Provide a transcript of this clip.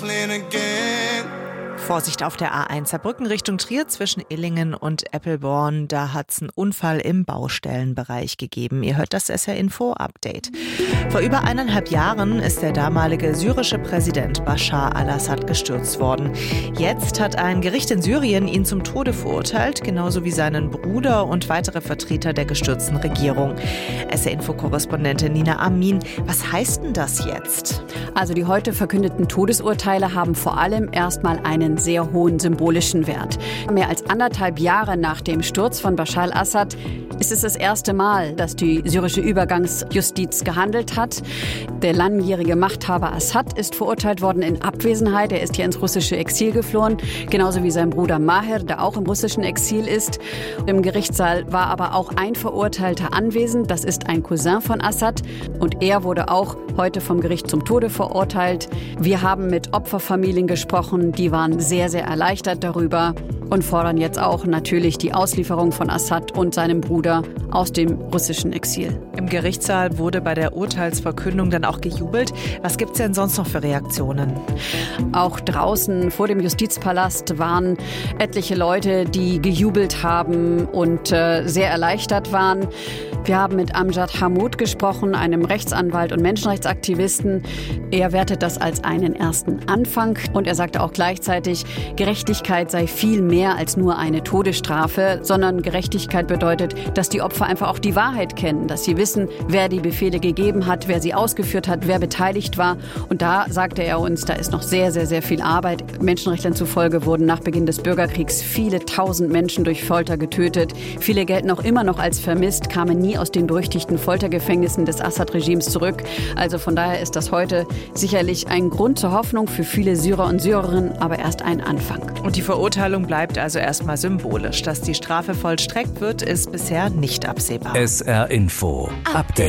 Vorsicht auf der A1 Saarbrücken Richtung Trier zwischen Illingen und Eppelborn. Da hat es einen Unfall im Baustellenbereich gegeben. Ihr hört das SR-Info-Update. Vor über 1,5 Jahren ist der damalige syrische Präsident Bashar al-Assad gestürzt worden. Jetzt hat ein Gericht in Syrien ihn zum Tode verurteilt, genauso wie seinen Bruder und weitere Vertreter der gestürzten Regierung. SR-Info-Korrespondentin Nina Amin, was heißt denn das jetzt? Also die heute verkündeten Todesurteile haben vor allem erstmal einen sehr hohen symbolischen Wert. Mehr als 1,5 Jahre nach dem Sturz von Bashar al-Assad ist es das erste Mal, dass die syrische Übergangsjustiz gehandelt hat. Der langjährige Machthaber Assad ist verurteilt worden in Abwesenheit. Er ist hier ins russische Exil geflohen, genauso wie sein Bruder Maher, der auch im russischen Exil ist. Im Gerichtssaal war aber auch ein Verurteilter anwesend. Das ist ein Cousin von Assad und er wurde auch heute vom Gericht zum Tode verurteilt. Wir haben mit Opferfamilien gesprochen, die waren sehr, sehr erleichtert darüber und fordern jetzt auch natürlich die Auslieferung von Assad und seinem Bruder aus dem russischen Exil. Im Gerichtssaal wurde bei der Urteilsverkündung dann auch gejubelt. Was gibt's denn sonst noch für Reaktionen? Auch draußen vor dem Justizpalast waren etliche Leute, die gejubelt haben und sehr erleichtert waren. Wir haben mit Amjad Hamoud gesprochen, einem Rechtsanwalt und Menschenrechtsaktivisten. Er wertet das als einen ersten Anfang und er sagte auch gleichzeitig, Gerechtigkeit sei viel mehr als nur eine Todesstrafe, sondern Gerechtigkeit bedeutet, dass die Opfer einfach auch die Wahrheit kennen, dass sie wissen, wer die Befehle gegeben hat, wer sie ausgeführt hat, wer beteiligt war. Und da sagte er uns, da ist noch sehr, sehr, sehr viel Arbeit. Menschenrechtlern zufolge wurden nach Beginn des Bürgerkriegs viele tausend Menschen durch Folter getötet. Viele gelten auch immer noch als vermisst, kamen nie aus den berüchtigten Foltergefängnissen des Assad-Regimes zurück. Also von daher ist das heute sicherlich ein Grund zur Hoffnung für viele Syrer und Syrerinnen, aber erst ein Anfang. Und die Verurteilung bleibt also erstmal symbolisch. Dass die Strafe vollstreckt wird, ist bisher nicht absehbar. SR Info Update.